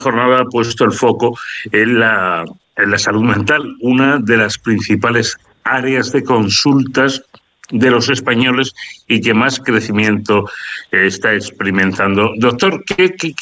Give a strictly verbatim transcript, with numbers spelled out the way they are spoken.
jornada ha puesto el foco en la, en la salud mental, una de las principales áreas de consultas de los españoles y que más crecimiento está experimentando. Doctor, ¿qué, qué,